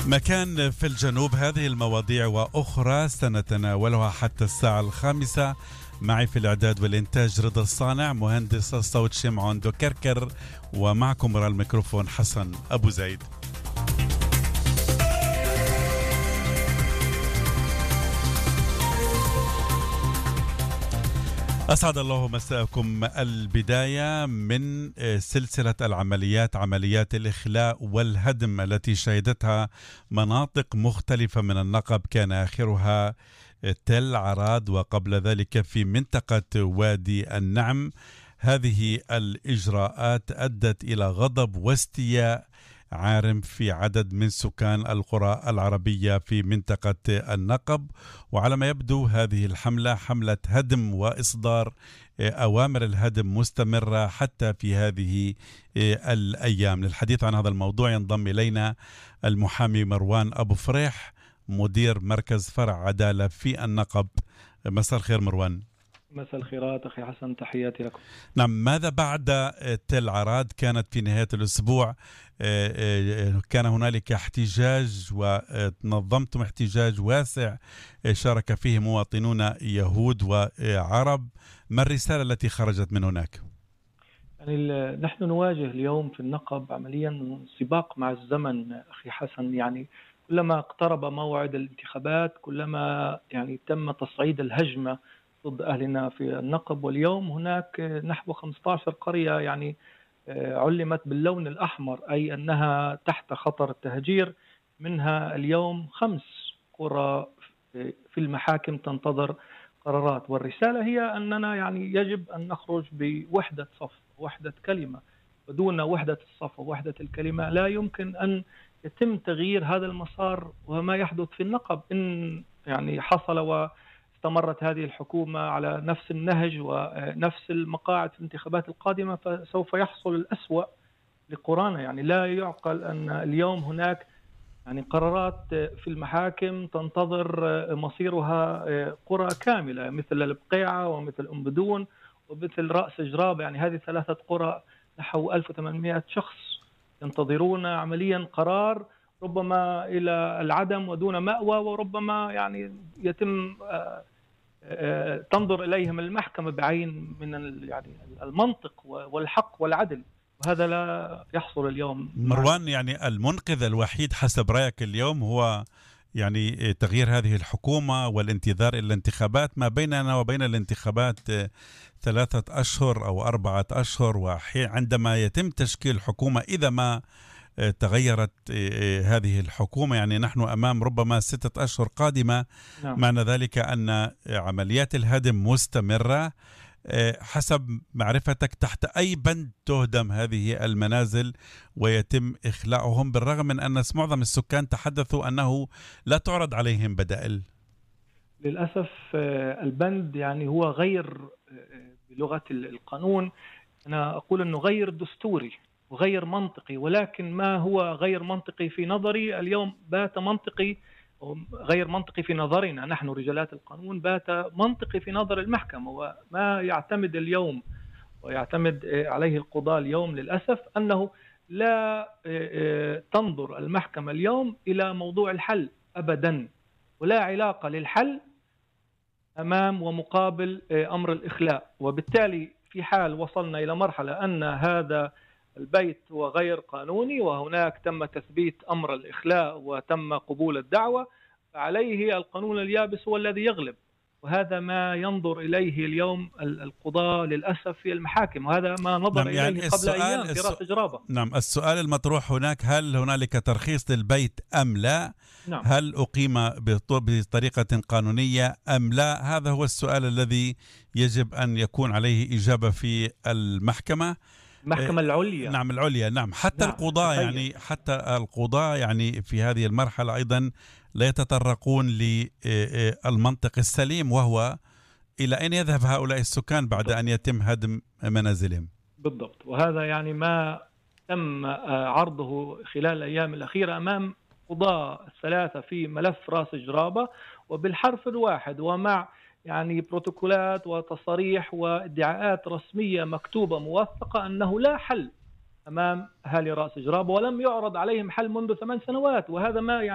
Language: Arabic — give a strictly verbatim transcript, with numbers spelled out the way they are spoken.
مكان في الجنوب. هذه المواضيع وأخرى سنتناولها حتى الساعة الخامسة. معي في الإعداد والإنتاج رضا الصانع، مهندس الصوت شمعون دوكركر، ومعكم وراء الميكروفون حسن أبو زيد. أسعد الله مساءكم. البداية من سلسلة العمليات، عمليات الإخلاء والهدم التي شهدتها مناطق مختلفة من النقب، كان آخرها تل عراد وقبل ذلك في منطقة وادي النعم. هذه الإجراءات أدت إلى غضب واستياء عارم في عدد من سكان القرى العربية في منطقة النقب، وعلى ما يبدو هذه الحملة حملة هدم وإصدار أوامر الهدم مستمرة حتى في هذه الأيام. للحديث عن هذا الموضوع ينضم إلينا المحامي مروان أبو فريح، مدير مركز فرع عدالة في النقب. مساء الخير مروان. مساء الخيرات أخي حسن، تحياتي لكم. نعم، ماذا بعد تل عراد؟ كانت في نهاية الأسبوع كان هنالك احتجاج ونظمتم احتجاج واسع شارك فيه مواطنون يهود وعرب. ما الرسالة التي خرجت من هناك؟ يعني نحن نواجه اليوم في النقب عمليا سباق مع الزمن أخي حسن. يعني كلما اقترب موعد الانتخابات كلما يعني تم تصعيد الهجمة ضد أهلنا في النقب، واليوم هناك نحو خمسة عشر قرية يعني علمت باللون الأحمر، أي أنها تحت خطر التهجير. منها اليوم خمس قرى في المحاكم تنتظر قرارات، والرسالة هي أننا يعني يجب أن نخرج بوحدة صف، وحدة كلمة. بدون وحدة الصف ووحدة الكلمة لا يمكن أن يتم تغيير هذا المسار وما يحدث في النقب. إن يعني حصل و استمرت هذه الحكومة على نفس النهج ونفس المقاعد في الانتخابات القادمة فسوف يحصل الأسوأ لقرانا. يعني لا يعقل أن اليوم هناك يعني قرارات في المحاكم تنتظر مصيرها قرى كاملة مثل البقيعة ومثل أم بدون ومثل رأس جراب. يعني هذه ثلاثة قرى نحو ألف وثمانمائة شخص ينتظرون عمليا قرار ربما إلى العدم ودون مأوى، وربما يعني يتم تنظر إليهم المحكمة بعين من يعني المنطق والحق والعدل، وهذا لا يحصل اليوم. مروان، يعني المنقذ الوحيد حسب رأيك اليوم هو يعني تغيير هذه الحكومة والانتظار إلى الانتخابات. ما بيننا وبين الانتخابات ثلاثة أشهر أو أربعة أشهر، وعندما يتم تشكيل حكومة إذا ما تغيرت هذه الحكومة يعني نحن أمام ربما ستة أشهر قادمة. نعم. معنى ذلك أن عمليات الهدم مستمرة. حسب معرفتك تحت أي بند تهدم هذه المنازل ويتم إخلاؤهم، بالرغم من أن معظم السكان تحدثوا أنه لا تعرض عليهم بدائل؟ للأسف البند يعني هو غير بلغة القانون، أنا أقول أنه غير دستوري وغير منطقي، ولكن ما هو غير منطقي في نظري اليوم بات منطقي، غير منطقي في نظرنا نحن رجالات القانون، بات منطقي في نظر المحكمة. وما يعتمد اليوم ويعتمد عليه القضاء اليوم للأسف أنه لا تنظر المحكمة اليوم إلى موضوع الحل أبدا، ولا علاقة للحل أمام ومقابل أمر الإخلاء. وبالتالي في حال وصلنا إلى مرحلة أن هذا البيت هو غير قانوني وهناك تم تثبيت أمر الإخلاء وتم قبول الدعوة، فعليه القانون اليابس هو الذي يغلب، وهذا ما ينظر إليه اليوم القضاء للأسف في المحاكم، وهذا ما نظر نعم. يعني إليه قبل أيام في رأس جرابة. نعم، السؤال المطروح هناك: هل هنالك ترخيص للبيت أم لا؟ نعم. هل أقيم بطريقة قانونية أم لا؟ هذا هو السؤال الذي يجب أن يكون عليه إجابة في المحكمة المحكمة العليا. نعم العليا. نعم. حتى نعم. القضاء تخيل. يعني حتى القضاء يعني في هذه المرحلة أيضا لا يتطرقون للمنطق السليم، وهو إلى أين يذهب هؤلاء السكان بعد بالضبط. أن يتم هدم منازلهم. بالضبط، وهذا يعني ما تم عرضه خلال الأيام الأخيرة أمام قضاء الثلاثة في ملف راس جرابة، وبالحرف الواحد ومع يعني بروتوكولات وتصاريح وادعاءات رسمية مكتوبة موثقة أنه لا حل أمام أهالي رأس جرابة، ولم يعرض عليهم حل منذ ثمان سنوات. وهذا ما يعني